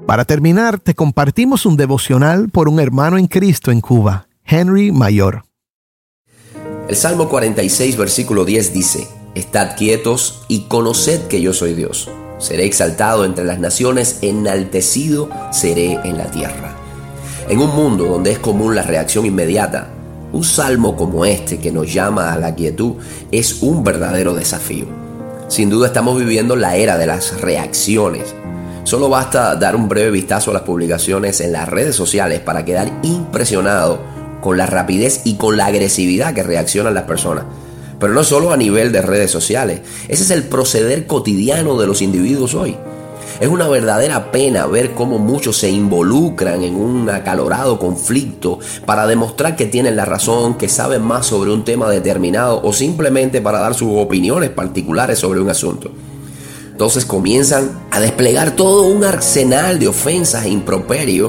Para terminar, te compartimos un devocional por un hermano en Cristo en Cuba, Henry Mayor. El Salmo 46, versículo 10 dice: Estad quietos y conoced que yo soy Dios. Seré exaltado entre las naciones, enaltecido seré en la tierra. En un mundo donde es común la reacción inmediata, un salmo como este que nos llama a la quietud es un verdadero desafío. Sin duda estamos viviendo la era de las reacciones. Solo basta dar un breve vistazo a las publicaciones en las redes sociales para quedar impresionado con la rapidez y con la agresividad que reaccionan las personas. Pero no solo a nivel de redes sociales, ese es el proceder cotidiano de los individuos hoy. Es una verdadera pena ver cómo muchos se involucran en un acalorado conflicto para demostrar que tienen la razón, que saben más sobre un tema determinado o simplemente para dar sus opiniones particulares sobre un asunto. Entonces comienzan a desplegar todo un arsenal de ofensas e improperios,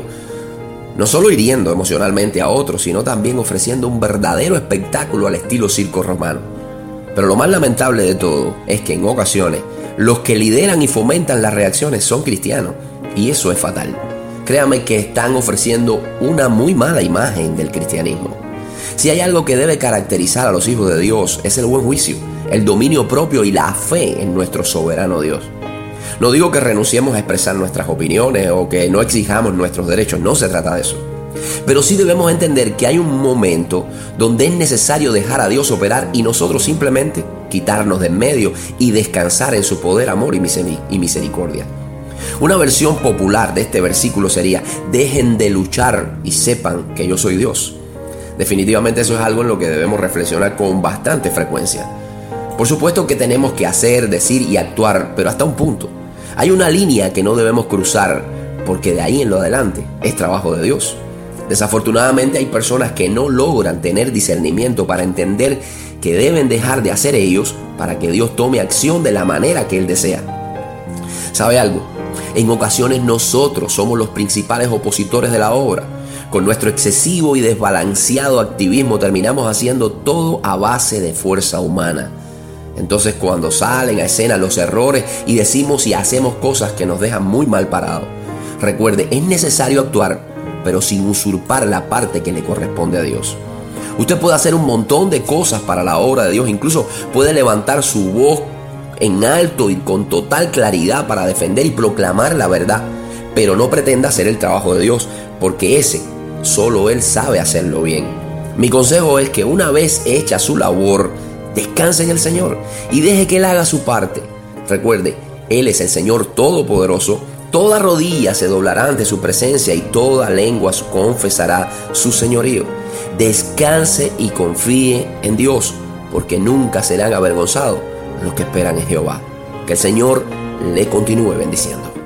no solo hiriendo emocionalmente a otros, sino también ofreciendo un verdadero espectáculo al estilo circo romano. Pero lo más lamentable de todo es que en ocasiones los que lideran y fomentan las reacciones son cristianos, y eso es fatal. Créame que están ofreciendo una muy mala imagen del cristianismo. Si hay algo que debe caracterizar a los hijos de Dios es el buen juicio, el dominio propio y la fe en nuestro soberano Dios. No digo que renunciemos a expresar nuestras opiniones o que no exijamos nuestros derechos, no se trata de eso. Pero sí debemos entender que hay un momento donde es necesario dejar a Dios operar y nosotros simplemente quitarnos de en medio y descansar en su poder, amor y misericordia. Una versión popular de este versículo sería: dejen de luchar y sepan que yo soy Dios. Definitivamente eso es algo en lo que debemos reflexionar con bastante frecuencia. Por supuesto que tenemos que hacer, decir y actuar, pero hasta un punto. Hay una línea que no debemos cruzar, porque de ahí en lo adelante es trabajo de Dios. Desafortunadamente hay personas que no logran tener discernimiento para entender que deben dejar de hacer ellos para que Dios tome acción de la manera que Él desea. ¿Sabe algo? En ocasiones nosotros somos los principales opositores de la obra. Con nuestro excesivo y desbalanceado activismo terminamos haciendo todo a base de fuerza humana. Entonces cuando salen a escena los errores y decimos y hacemos cosas que nos dejan muy mal parados, recuerde, es necesario actuar, pero sin usurpar la parte que le corresponde a Dios. Usted puede hacer un montón de cosas para la obra de Dios, incluso puede levantar su voz en alto y con total claridad para defender y proclamar la verdad, pero no pretenda hacer el trabajo de Dios, porque solo Él sabe hacerlo bien. Mi consejo es que una vez hecha su labor, descanse en el Señor y deje que Él haga su parte. Recuerde, Él es el Señor Todopoderoso. Toda rodilla se doblará ante su presencia y toda lengua confesará su señorío. Descanse y confíe en Dios, porque nunca serán avergonzados los que esperan en Jehová. Que el Señor le continúe bendiciendo.